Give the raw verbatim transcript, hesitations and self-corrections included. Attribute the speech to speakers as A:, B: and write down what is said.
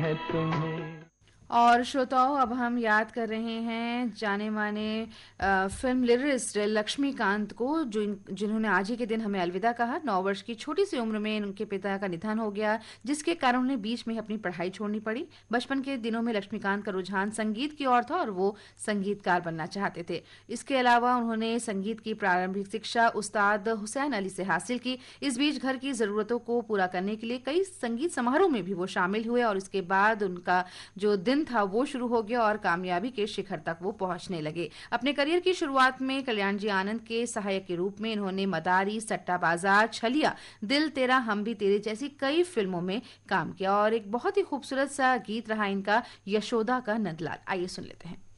A: है तुम्हें।
B: और श्रोताओं, अब हम याद कर रहे हैं जाने माने अ, फिल्म लिरिस्ट लक्ष्मीकांत को, जो जिन्होंने आज ही के दिन हमें अलविदा कहा। नौ वर्ष की छोटी सी उम्र में उनके पिता का निधन हो गया, जिसके कारण उन्हें बीच में अपनी पढ़ाई छोड़नी पड़ी। बचपन के दिनों में लक्ष्मीकांत का रुझान संगीत की ओर था और वो संगीतकार बनना चाहते थे। इसके अलावा उन्होंने संगीत की प्रारंभिक शिक्षा उस्ताद हुसैन अली से हासिल की। इस बीच घर की जरूरतों को पूरा करने के लिए कई संगीत समारोह में भी वो शामिल हुए और इसके बाद उनका जो दिन था वो शुरू हो गया और कामयाबी के शिखर तक वो पहुंचने लगे। अपने करियर की शुरुआत में कल्याण जी आनंद के सहायक के रूप में इन्होंने मदारी, सट्टा बाजार, छलिया, दिल तेरा, हम भी तेरे जैसी कई फिल्मों में काम किया और एक बहुत ही खूबसूरत सा गीत रहा इनका, यशोदा का नंदलाल। आइए सुन लेते हैं।